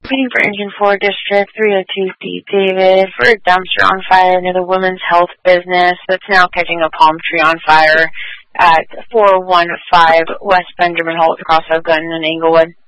Waiting for Engine 4 District 302D David for a dumpster on fire near the Women's Health Business that's now catching a palm tree on fire at 415 West Benjamin Holt across Gun in Englewood.